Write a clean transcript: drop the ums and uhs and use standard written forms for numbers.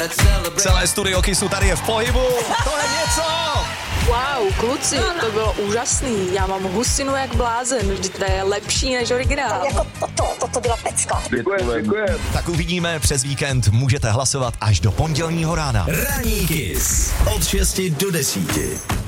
Celé studio Kissu tady je v pohybu. To je něco. Wow, kluci, to bylo úžasný. Já mám husinu jak blázen, vždyť to je lepší než originál. Jako toto byla pecka. Děkujem. Tak uvidíme, přes víkend můžete hlasovat až do pondělního rána. Ranní Kiss od 6 do 10.